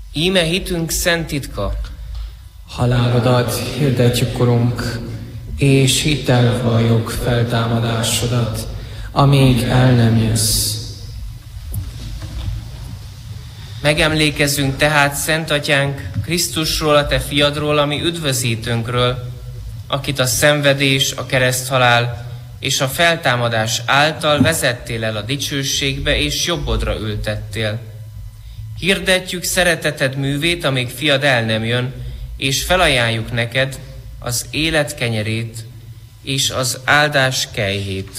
Íme hitünk szent titka. Halálodat hirdetjük, Urunk, és hittel valljuk feltámadásodat, amíg el nem jössz. Megemlékezzünk tehát, Szent Atyánk, Krisztusról, a Te fiadról, ami üdvözítőnkről, akit a szenvedés, a kereszthalál és a feltámadás által vezettél el a dicsőségbe, és jobbodra ültettél. Hirdetjük szereteted művét, amíg fiad el nem jön, és felajánljuk neked az élet kenyerét és az áldás kejhét.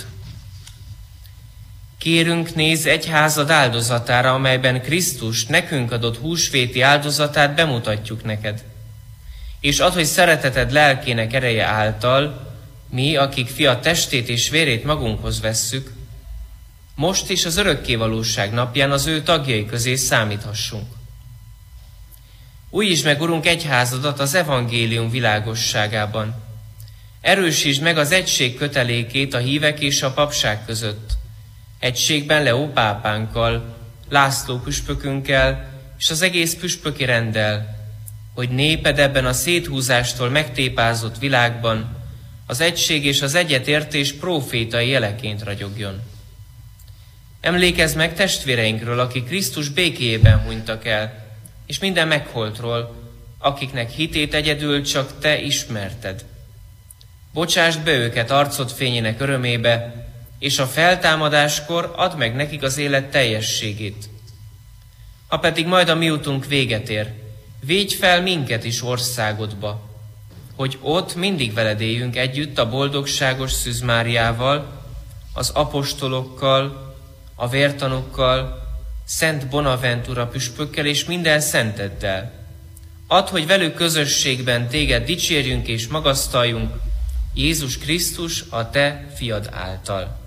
Kérünk, nézz egyházad áldozatára, amelyben Krisztus nekünk adott húsvéti áldozatát bemutatjuk neked. És add, hogy szereteted lelkének ereje által, mi, akik fia testét és vérét magunkhoz vesszük, most is az örökkévalóság napján az ő tagjai közé számíthassunk. Újítsd meg, Urunk, egyházadat az evangélium világosságában. Erősítsd meg az egység kötelékét a hívek és a papság között. Egységben Leó pápánkkal, László püspökünkkel és az egész püspöki renddel, hogy néped ebben a széthúzástól megtépázott világban az egység és az egyetértés prófétai jeleként ragyogjon. Emlékezz meg testvéreinkről, akik Krisztus békéjében hunytak el, és minden megholtról, akiknek hitét egyedül csak Te ismerted. Bocsásd be őket arcod fényének örömébe, és a feltámadáskor add meg nekik az élet teljességét. Ha pedig majd a mi utunk véget ér, védj fel minket is országodba, hogy ott mindig veled éljünk együtt a boldogságos Szűz Máriával, az apostolokkal, a vértanúkkal, Szent Bonaventura püspökkel és minden szenteddel. Add, hogy velük közösségben téged dicsérjünk és magasztaljunk, Jézus Krisztus, a Te fiad által.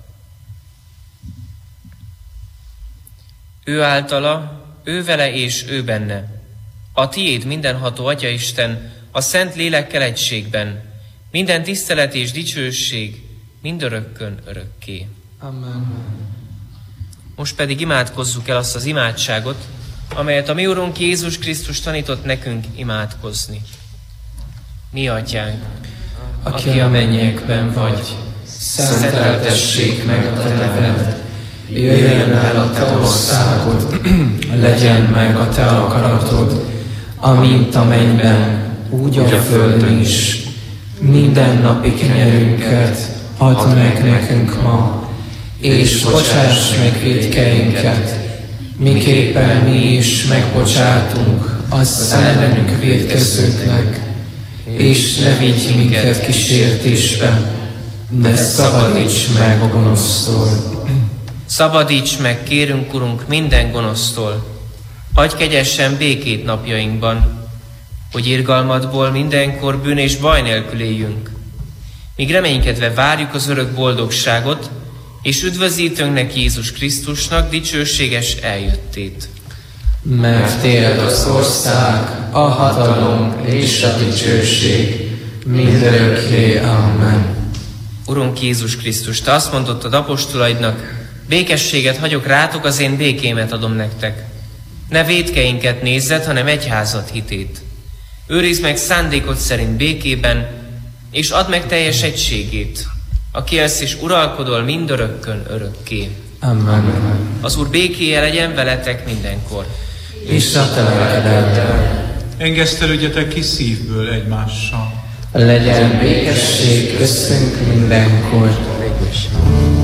Ő általa, ő vele és ő benne. A tiéd mindenható Atyaisten, a Szent Lélekkel egységben, minden tisztelet és dicsőség, mindörökkön örökké. Amen. Most pedig imádkozzuk el azt az imádságot, amelyet a mi Urunk Jézus Krisztus tanított nekünk imádkozni. Mi Atyánk, aki a mennyekben vagy, szenteltessék meg a Te neved, jöjjön el a Te országod, legyen meg a Te akaratod, amint a mennyben, úgy a földön is. Minden napi kenyerünket add meg nekünk ma, és bocsáss meg vétkeinket, miképpen mi is megbocsátunk az ellenünk vétkezőknek, és ne vigy minket kísértésbe, de szabadíts meg a gonosztól. Szabadíts meg, kérünk, Urunk, minden gonosztól. Adj kegyesen békét napjainkban, hogy irgalmadból mindenkor bűn és baj nélkül éljünk. Míg reménykedve várjuk az örök boldogságot, és üdvözítőnknek Jézus Krisztusnak dicsőséges eljöttét. Mert Tiéd az ország, a hatalom és a dicsőség mindörökké. Amen. Urunk Jézus Krisztus, Te azt mondottad apostolaidnak, békességet hagyok rátok, az én békémet adom nektek. Ne vétkeinket nézzed, hanem egyházad hitét. Őrizd meg szándékod szerint békében, és add meg teljes egységét, aki élsz és uralkodol mindörökkön örökké. Amen. Az Úr békéje legyen veletek mindenkor. És a Te lelkeddel. Engesztelődjetek ki szívből egymással. Legyen békesség köztünk mindenkor.